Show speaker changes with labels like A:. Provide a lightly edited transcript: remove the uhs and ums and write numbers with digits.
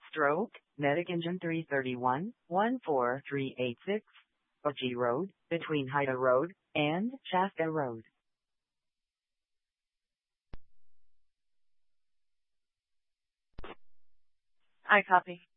A: Stroke, Medic Engine 331, 14386, Ochi Road, between Haida Road and Shasta Road.
B: I copy.